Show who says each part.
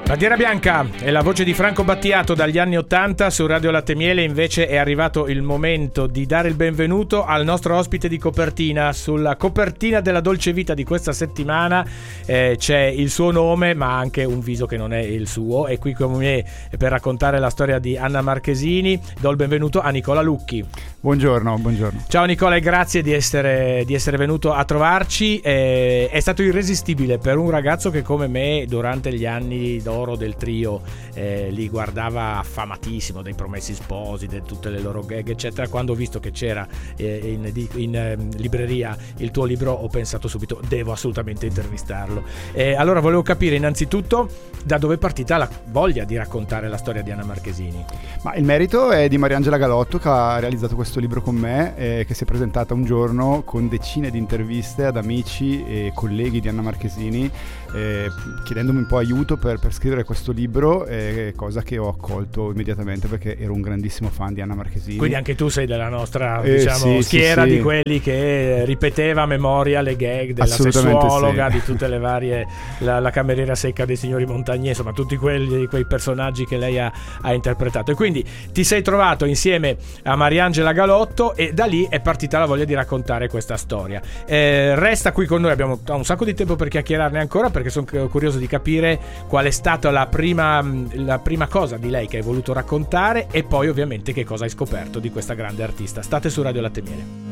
Speaker 1: Bandiera bianca è la voce di Franco Battiato dagli anni 80 su Radio Latte Miele. Invece è arrivato il momento di dare il benvenuto al nostro ospite di copertina. Sulla copertina della Dolce Vita di questa settimana c'è il suo nome, ma anche un viso che non è il suo. È qui con me per raccontare la storia di Anna Marchesini. Do il benvenuto a Nicola Lucchi.
Speaker 2: Buongiorno.
Speaker 1: Ciao Nicola, e grazie di essere venuto a trovarci. È stato irresistibile per un ragazzo che come me durante gli anni d'oro del trio li guardava affamatissimo, dei Promessi Sposi, di tutte le loro gag eccetera. Quando ho visto che c'era in libreria il tuo libro, ho pensato subito devo assolutamente intervistarlo. Allora volevo capire innanzitutto da dove è partita la voglia di raccontare la storia di Anna Marchesini.
Speaker 2: Ma il merito è di Mariangela Galotto, che ha realizzato questo libro con me, che si è presentata un giorno con decine di interviste ad amici e colleghi di Anna Marchesini, chiedendomi un po' aiuto per scrivere questo libro, cosa che ho accolto immediatamente perché ero un grandissimo fan di Anna Marchesini.
Speaker 1: Quindi anche tu sei della nostra schiera di quelli che ripeteva a memoria le gag della sessuologa, di tutte le varie, la cameriera secca dei signori Montagnier, insomma tutti quei personaggi che lei ha interpretato. E quindi ti sei trovato insieme a Mariangela Galotto e da lì è partita la voglia di raccontare questa storia. Resta qui con noi, abbiamo un sacco di tempo per chiacchierarne ancora, perché sono curioso di capire qual è stata la prima cosa di lei che hai voluto raccontare e poi ovviamente che cosa hai scoperto di questa grande artista. State su Radio Latte Miele.